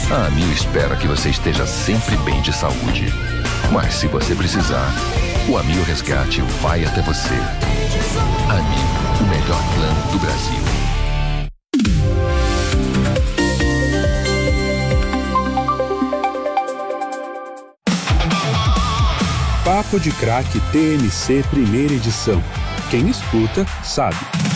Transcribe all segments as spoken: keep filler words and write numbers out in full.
A Amil espera que você esteja sempre bem de saúde. Mas se você precisar, o Amil Resgate vai até você. Amil, o melhor plano do Brasil. Papo de Craque T M C primeira edição. Quem escuta, sabe.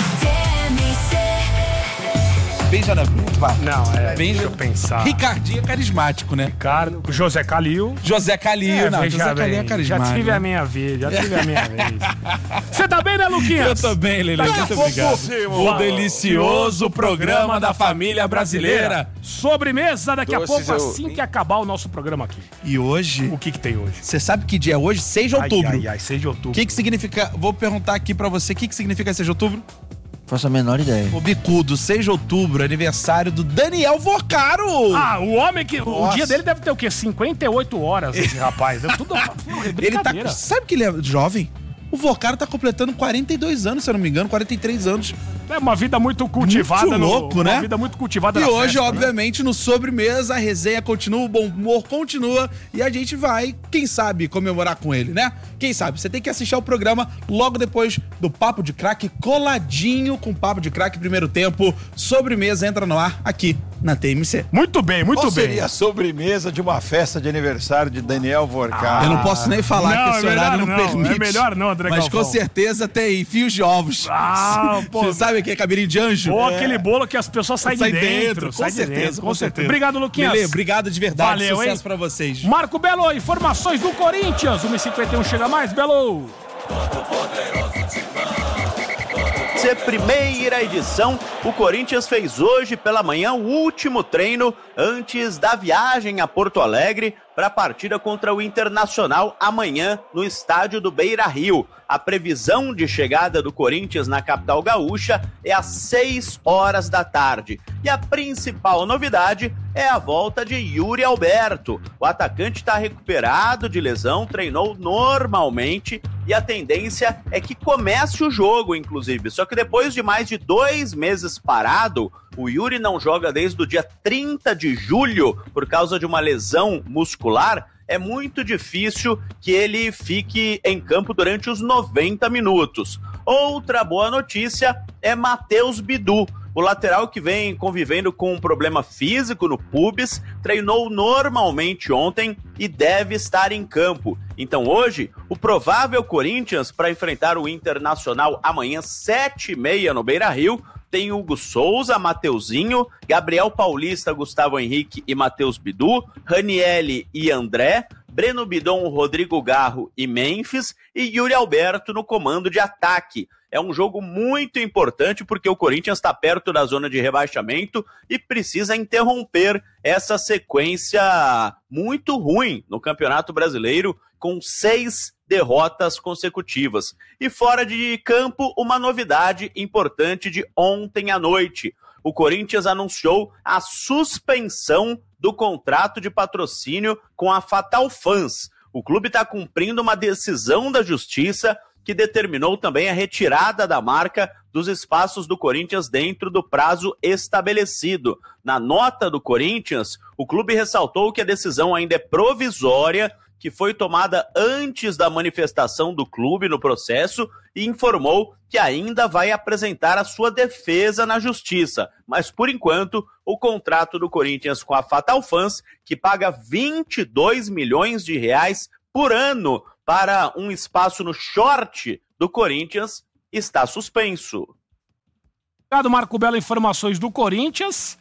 Beija na vai. Não, é. Beija. Deixa eu pensar. Ricardinho é carismático, né? Ricardo, José Calil. José Calil, É, não. veja José bem, Calil é carismático. Já tive a minha vez, já tive a minha vez. Você tá bem, né, Luquinhas? Eu tô bem, Lelê. Daqui a Muito pouco, obrigado. O delicioso programa da família brasileira. Sobremesa daqui a Doces pouco, eu- assim que acabar o nosso programa aqui. E hoje... O que que tem hoje? Você sabe que dia é hoje? seis de outubro. Ai, ai, ai, seis de outubro. O que que significa... Vou perguntar aqui pra você, o que que significa seis de outubro? Faço a menor ideia. O bicudo, seis de outubro, aniversário do Daniel Vocaro. Ah, o homem que... O Nossa. dia dele deve ter o quê? cinquenta e oito horas, esse rapaz. Deve tudo... Ele tá... Sabe que ele é jovem? O Vocaro tá completando quarenta e dois anos, se eu não me engano, quarenta e três anos. É uma vida muito cultivada. Muito louco, no, né? Uma vida muito cultivada E na hoje, festa, obviamente, no Sobremesa, a resenha continua, o bom humor continua e a gente vai, quem sabe, comemorar com ele, né? Quem sabe? Você tem que assistir ao programa logo depois do Papo de Craque, coladinho com o Papo de Craque primeiro tempo. Sobremesa entra no ar aqui na T M C. Muito bem, muito Qual bem. seria a sobremesa de uma festa de aniversário de Daniel Vocaro? Eu não posso nem falar Não, que esse é melhor horário não, não, permite. é melhor não, André Mas Galvão. com certeza tem fios de ovos. Ah, pô. Você sabe o que é cabelinho de anjo? Ou É. aquele bolo que as pessoas saem Sai de dentro. dentro, com sai de certeza, dentro, com certeza. Obrigado, Luquinhas. Lelê, obrigado de verdade. Valeu, Sucesso hein? pra vocês. Marco Belo, informações do Corinthians. uma e cinquenta e um chega mais, Belo. Ser primeira edição, o Corinthians fez hoje pela manhã o último treino antes da viagem a Porto Alegre para a partida contra o Internacional amanhã no estádio do Beira-Rio. A previsão de chegada do Corinthians na capital gaúcha é às seis horas da tarde. E a principal novidade é a volta de Yuri Alberto. O atacante está recuperado de lesão, treinou normalmente e a tendência é que comece o jogo, inclusive. Só que depois de mais de dois meses parado, o Yuri não joga desde o dia trinta de julho por causa de uma lesão muscular. É muito difícil que ele fique em campo durante os noventa minutos. Outra boa notícia é Matheus Bidu. O lateral que vem convivendo com um problema físico no pubis, treinou normalmente ontem e deve estar em campo. Então hoje, o provável Corinthians para enfrentar o Internacional amanhã, sete e meia no Beira-Rio, tem Hugo Souza, Mateuzinho, Gabriel Paulista, Gustavo Henrique e Matheus Bidu, Ranielli e André, Breno Bidon, Rodrigo Garro e Memphis e Yuri Alberto no comando de ataque. É um jogo muito importante porque o Corinthians está perto da zona de rebaixamento e precisa interromper essa sequência muito ruim no Campeonato Brasileiro com seis derrotas consecutivas. E fora de campo, uma novidade importante de ontem à noite. O Corinthians anunciou a suspensão do contrato de patrocínio com a Fatal Fans. O clube está cumprindo uma decisão da Justiça que determinou também a retirada da marca dos espaços do Corinthians dentro do prazo estabelecido. Na nota do Corinthians, o clube ressaltou que a decisão ainda é provisória, que foi tomada antes da manifestação do clube no processo e informou que ainda vai apresentar a sua defesa na justiça. Mas, por enquanto, o contrato do Corinthians com a Fatal Fans, que paga vinte e dois milhões de reais por ano para um espaço no short do Corinthians, está suspenso. Obrigado, Marco Belo, informações do Corinthians.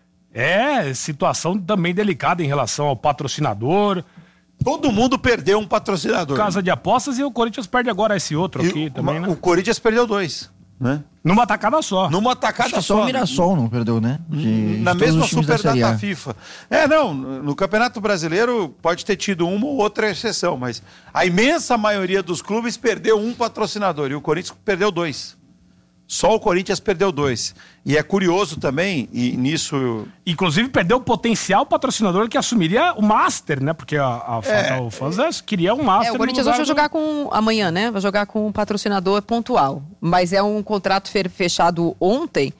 É, situação também delicada em relação ao patrocinador. Todo mundo perdeu um patrocinador. Casa de apostas e o Corinthians perde agora esse outro E aqui o, também, né? O Corinthians perdeu dois, né? Numa tacada só. Numa Acho tacada que só só. o Mirassol não perdeu, né? De, Na de todos mesma os times da Série Superdata A. FIFA. É, não, no Campeonato Brasileiro pode ter tido uma ou outra exceção, mas a imensa maioria dos clubes perdeu um patrocinador e o Corinthians perdeu dois. Só o Corinthians perdeu dois. E é curioso também, e nisso... Inclusive, perdeu o potencial patrocinador que assumiria o Master, né? Porque a, a Fatal É, Fans é, queria um Master. É, o Corinthians no hoje vai lugar jogar com, amanhã, né? Vai jogar com um patrocinador pontual. Mas é um contrato fe- fechado ontem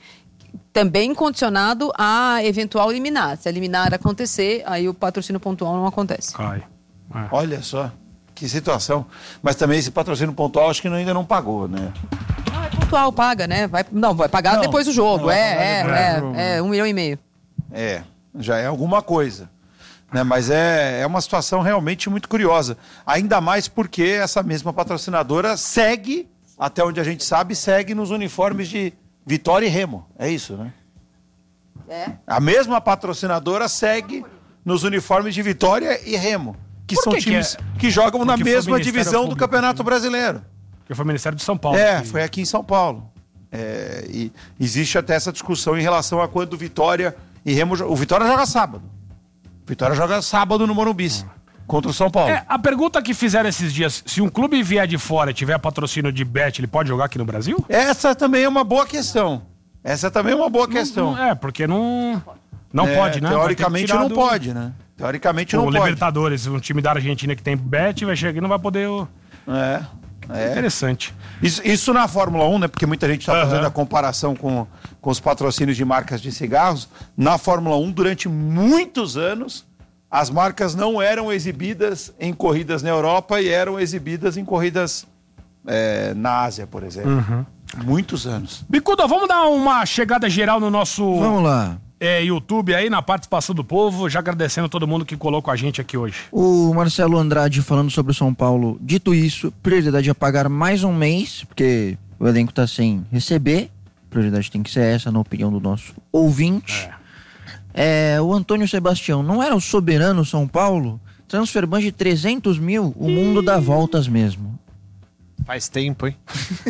também condicionado a eventual liminar. Se a liminar acontecer, aí o patrocínio pontual não acontece. Cai. É. Olha só, que situação. Mas também esse patrocínio pontual acho que ainda não pagou, né? Não, é pontual, paga, né? Vai, não, vai pagar Não, depois do jogo. não, é, vai é, pagar é, depois do jogo. é, um milhão e meio. É, já é alguma coisa. Né? Mas é, é uma situação realmente muito curiosa. Ainda mais porque essa mesma patrocinadora segue, até onde a gente sabe, segue nos uniformes de Vitória e Remo. É isso, né? É. A mesma patrocinadora segue nos uniformes de Vitória e Remo, que Por são que que times é? que jogam na Porque foi mesma Ministério divisão do Público, Campeonato né? Brasileiro. Que foi o Ministério de São Paulo. É, que... foi aqui em São Paulo. É, e existe até essa discussão em relação a quando Vitória e Remo... O Vitória joga sábado. O Vitória joga sábado no Morumbi, contra o São Paulo. É, a pergunta que fizeram esses dias, se um clube vier de fora e tiver patrocínio de bet, ele pode jogar aqui no Brasil? Essa também é uma boa questão. Essa também é uma boa questão. Não, não, é, porque não... Não É, pode, né? Teoricamente Vai ter que tirar não do- pode, né? Teoricamente não O pode. Libertadores, um time da Argentina que tem bet, vai chegar aqui e não vai poder... É, é. Interessante. Isso, isso na Fórmula um, né? Porque muita gente está Aham. fazendo a comparação com, com os patrocínios de marcas de cigarros. Na Fórmula um, durante muitos anos, as marcas não eram exibidas em corridas na Europa e eram exibidas em corridas é, na Ásia, por exemplo. Uhum. Muitos anos. Bicuda, vamos dar uma chegada geral no nosso Vamos lá. é, YouTube aí, na participação do povo, já agradecendo todo mundo que colou com a gente aqui hoje. O Marcelo Andrade falando sobre o São Paulo. Dito isso, prioridade é pagar mais um mês, porque o elenco tá sem receber. Prioridade tem que ser essa, na opinião do nosso ouvinte. É, o Antônio Sebastião, não era o soberano São Paulo? Transferban de trezentos mil, o mundo dá voltas mesmo. Faz tempo, hein?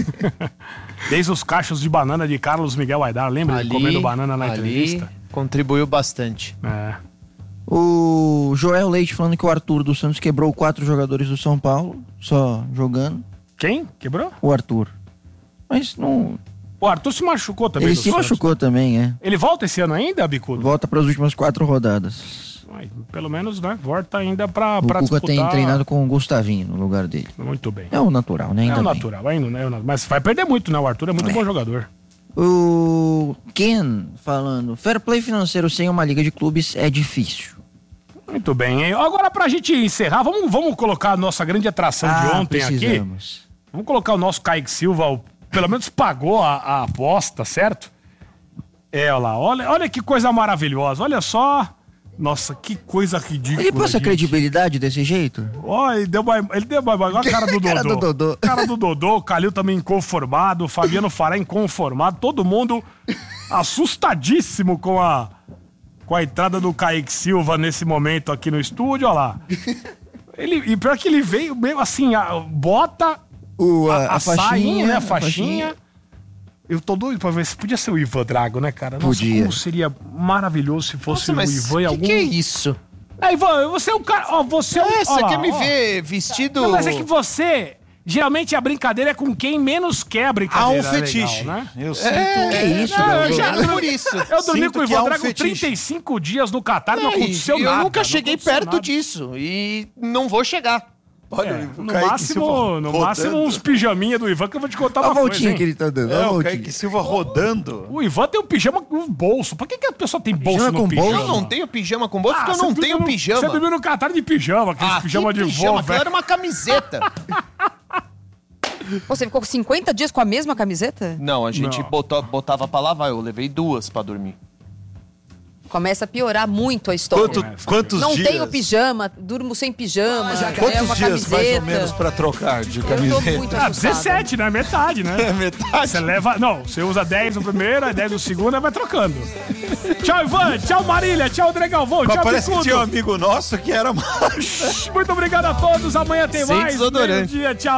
Desde os cachos de banana de Carlos Miguel Aidar, lembra? Ele comendo banana na ali entrevista. contribuiu bastante. É. O Joel Leite falando que o Arthur dos Santos quebrou quatro jogadores do São Paulo, só jogando. Quem? Quebrou? O Arthur. Mas não... O Arthur se machucou também. Ele do se Santos. machucou também, é. Ele volta esse ano ainda, Bicudo? Volta para as últimas quatro rodadas. Ai, pelo menos, né? Volta ainda pra, O pra Cuca disputar. tem treinado com o Gustavinho no lugar dele. Muito bem. É o natural, né? É Ainda o bem. natural, ainda, né? Mas vai perder muito, né? O Arthur é muito bom jogador. O Ken falando, fair play financeiro sem uma liga de clubes é difícil. Muito bem, hein? Agora pra gente encerrar, vamos, vamos colocar a nossa grande atração de Ah, ontem aqui. precisamos. Vamos colocar o nosso Kaique Silva, o- pelo menos pagou a, a aposta, certo? É, olha lá, olha, olha que coisa maravilhosa, olha só. Nossa, que coisa ridícula. Ele passa gente. credibilidade desse jeito? Ó, ele deu mais, ele deu mais, olha a cara do Dodô. Cara do Dodô. Cara do Dodô, o Calil também inconformado, o Fabiano Fará inconformado, todo mundo assustadíssimo com a, com a entrada do Kaique Silva nesse momento aqui no estúdio, olha lá. Ele, e pior que ele veio meio assim, a, bota O, a, a, a, a faixinha, sainha, né, a a faixinha. faixinha. Eu tô doido pra ver se podia ser o Ivan Drago, né, cara? Nossa, Podia. como seria maravilhoso se fosse Nossa, o mas Ivan em que algum... que é isso? É, Ivan, você é um cara... Ó, você é um... É, ó você lá, quer me ó. ver vestido... Não, mas é que você... Geralmente a brincadeira é com quem menos quer a Há brincadeira. um fetiche. Legal, né? Eu sinto. Que isso, Não, eu Dodô? já- É por isso. Eu dormi Sinto com o que Ivan há um Drago fetiche. trinta e cinco dias no Catar e não É, aconteceu eu nada. nunca não cheguei aconteceu perto nada. disso e não vou chegar. Olha, É, o no Kaique máximo, Silva no rodando. máximo uns pijaminha do Ivan que eu vou te contar Olha uma a voltinha coisa, que hein? ele tá dando. É, olha a o voltinha. Kaique Silva rodando. O Ivan tem um pijama com bolso. Por que, que a pessoa tem bolso Pijama no com pijama? bolso? Eu não tenho pijama com bolso Ah, porque eu você não dormiu tenho no- pijama. Você dormiu no Catar de pijama, aquele Ah, pijama que de pijama? voo, Aquilo era velho. uma camiseta. Pô, você ficou cinquenta dias com a mesma camiseta? Não, a gente Não. botou, botava pra lavar. Eu levei duas pra dormir. Começa a piorar muito a história. Quanto, quantos Não dias? tenho pijama, durmo sem pijama, é Quantos uma dias camiseta. mais ou menos pra trocar de Eu tô camiseta? muito Ah, assustada. dezessete, né? Metade, né? É metade. Você leva. Não, você usa dez no primeiro, aí dez no segundo, aí vai trocando. Tchau, Ivan. Tchau, Marília. Tchau, André Galvão. Mas Tchau, parece que Bicudo. tinha um amigo nosso que era mais. Muito obrigado a todos. Amanhã tem Sem mais. desodorante. Meio-dia. Tchau.